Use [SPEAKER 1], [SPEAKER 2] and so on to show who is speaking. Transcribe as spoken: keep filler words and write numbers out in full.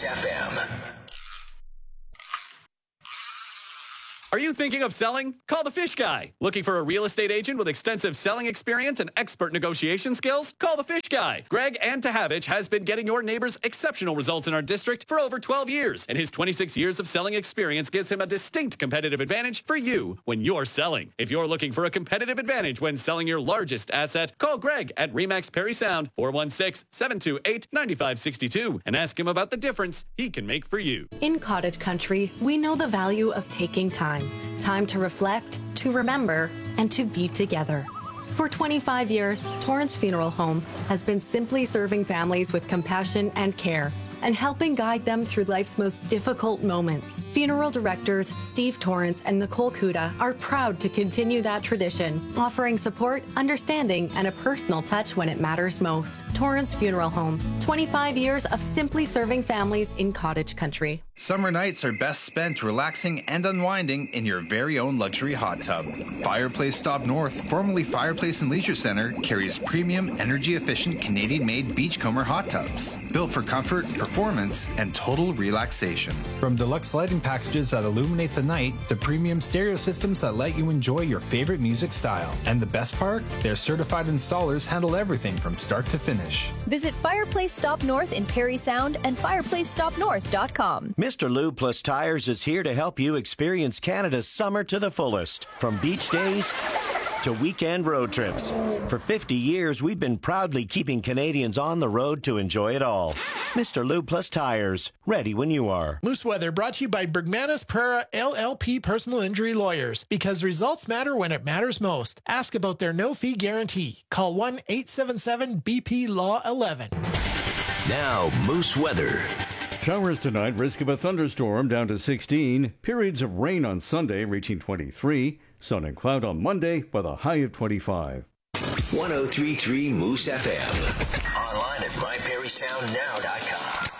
[SPEAKER 1] Moose F M.
[SPEAKER 2] Are you thinking of selling? Call the Fish Guy. Looking for a real estate agent with extensive selling experience and expert negotiation skills? Call the Fish Guy. Greg Antahavich has been getting your neighbors exceptional results in our district for over twelve years, and his twenty-six years of selling experience gives him a distinct competitive advantage for you when you're selling. If you're looking for a competitive advantage when selling your largest asset, call Greg at Remax Perry Sound, four one six, seven two eight, nine five six two, and ask him about the difference he can make for you.
[SPEAKER 3] In Cottage Country, we know the value of taking time. Time to reflect, to remember, and to be together. For twenty-five years, Torrance Funeral Home has been simply serving families with compassion and care and helping guide them through life's most difficult moments. Funeral directors Steve Torrance and Nicole Kuda are proud to continue that tradition, offering support, understanding, and a personal touch when it matters most. Torrance Funeral Home, twenty-five years of simply serving families in Cottage Country.
[SPEAKER 4] Summer nights are best spent relaxing and unwinding in your very own luxury hot tub. Fireplace Stop North, formerly Fireplace and Leisure Center, carries premium, energy-efficient Canadian-made Beachcomber hot tubs, built for comfort, performance, and total relaxation.
[SPEAKER 5] From deluxe lighting packages that illuminate the night to premium stereo systems that let you enjoy your favorite music style. And the best part? Their certified installers handle everything from start to finish.
[SPEAKER 6] Visit Fireplace Stop North in Perry Sound and fireplace stop north dot com.
[SPEAKER 7] Mister Lube Plus Tires is here to help you experience Canada's summer to the fullest. From beach days to weekend road trips. For fifty years, we've been proudly keeping Canadians on the road to enjoy it all. Mister Lube Plus Tires, ready when you are.
[SPEAKER 8] Moose Weather brought to you by Bergmanis Pereira L L P Personal Injury Lawyers. Because results matter when it matters most. Ask about their no-fee guarantee. Call one eight seven seven B P Law eleven.
[SPEAKER 1] Now, Moose Weather.
[SPEAKER 9] Showers tonight, risk of a thunderstorm down to sixteen. Periods of rain on Sunday reaching twenty-three. Sun and cloud on Monday with a high of twenty-five.
[SPEAKER 1] one oh three point three Moose F M. Online at my perry sound now dot com.